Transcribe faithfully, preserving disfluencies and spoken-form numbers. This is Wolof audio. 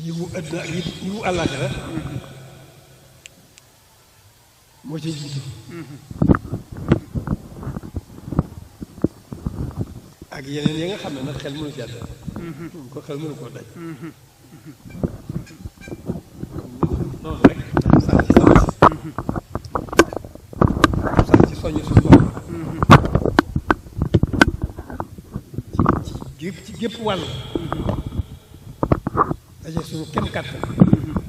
yiwu àdduna ak yiwu àllaaxira moo ci jiitu ak yeneen yi nga xam ne nag xel mënu ci àdd ko xel mënu koo daj noonu rek sax ci sax sax ci soññ suñu bopp ci ci gépp wàll daje suñu kem kàttan